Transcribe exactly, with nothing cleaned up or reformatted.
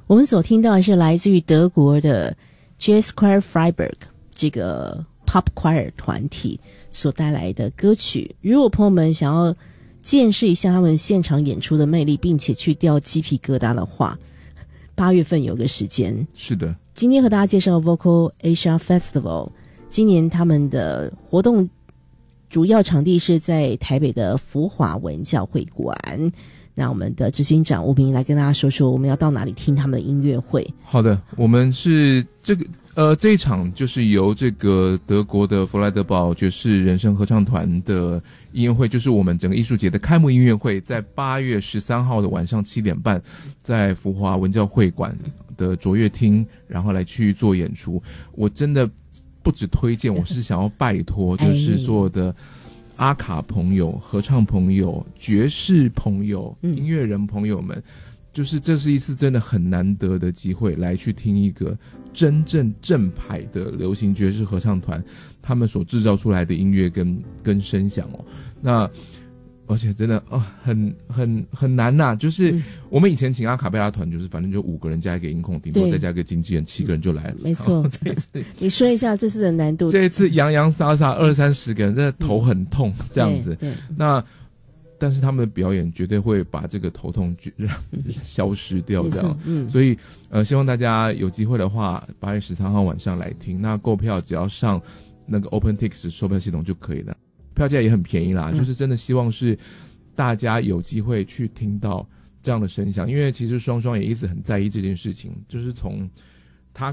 我们所听到的是来自于德国的 Jazz Choir Freiburg 这个 Pop Choir 团体所带来的歌曲。如果朋友们想要见识一下他们现场演出的魅力，并且去掉鸡皮疙瘩的话，八月份有个时间。 是的， 今天和大家介绍 Vocal Asia Festival， 今年他们的活动主要场地是在台北的福华文教会馆。那我们的执行长吴明来跟大家说说我们要到哪里听他们的音乐会。 好的，我们是这个呃这一场就是由这个德国的弗莱德堡爵士人声合唱团的音乐会，就是我们整个艺术节的开幕音乐会，在八月十三号的晚上七点半，在福华文教会馆的卓越厅，然后来去做演出。我真的不只推荐，我是想要拜托，就是所有的阿卡朋友、合唱朋友、爵士朋友、音乐人朋友们，就是这是一次真的很难得的机会，来去听一个真正正牌的流行爵士合唱团他们所制造出来的音乐跟跟声响哦。那而且真的啊、哦，很很很难呐、啊！就是我们以前请阿卡贝拉团，就是反正就五个人加一个音控，顶多再加一个经纪人，七个人就来了。 没错， 这一次你说一下这次的难度。 这一次洋洋洒洒二三十个人，真的头很痛，嗯、这样子。 对对， 那但是他们的表演绝对会把这个头痛消失掉，这样。嗯，所以呃，希望大家有机会的话，八月十三号晚上来听。那购票只要上那个 OpenTix 售票系统就可以了。票价也很便宜啦、嗯、就是真的希望是大家有机会去听到这样的声响，因为其实双双也一直很在意这件事情，就是从